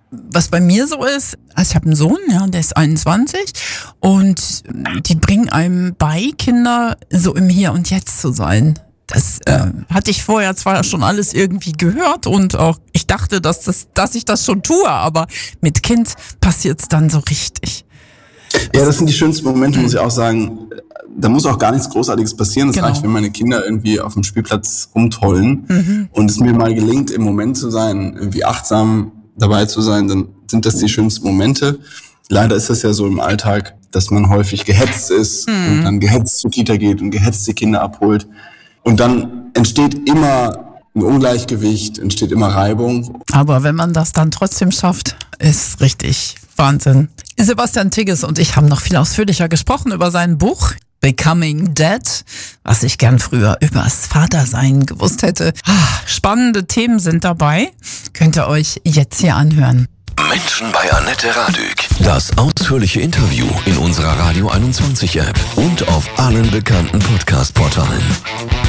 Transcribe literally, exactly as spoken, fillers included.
was bei mir so ist, also ich habe einen Sohn, ja, der ist einundzwanzig und die bringen einem bei, Kinder so im Hier und Jetzt zu sein. Das äh, hatte ich vorher zwar schon alles irgendwie gehört und auch ich dachte, dass das, dass ich das schon tue, aber mit Kind passiert's dann so richtig. Ja, das sind die schönsten Momente, muss ich auch sagen. Da muss auch gar nichts Großartiges passieren. Das Genau. reicht, wenn meine Kinder irgendwie auf dem Spielplatz rumtollen Mhm. und es mir mal gelingt, im Moment zu sein, irgendwie achtsam dabei zu sein, dann sind das die schönsten Momente. Leider ist das ja so im Alltag, dass man häufig gehetzt ist mhm. und dann gehetzt zur Kita geht und gehetzt die Kinder abholt. Und dann entsteht immer ein Ungleichgewicht, entsteht immer Reibung. Aber wenn man das dann trotzdem schafft, ist richtig Wahnsinn. Sebastian Tigges und ich haben noch viel ausführlicher gesprochen über sein Buch Becoming Dad, was ich gern früher übers Vatersein gewusst hätte. Ah, spannende Themen sind dabei. Könnt ihr euch jetzt hier anhören. Menschen bei Annette Radück. Das ausführliche Interview in unserer Radio einundzwanzig App und auf allen bekannten Podcast-Portalen.